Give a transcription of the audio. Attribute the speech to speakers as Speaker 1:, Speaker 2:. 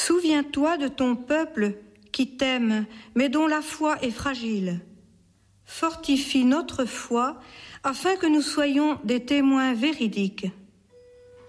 Speaker 1: Souviens-toi de ton peuple qui t'aime, mais dont la foi est fragile. Fortifie notre foi afin que nous soyons des témoins véridiques.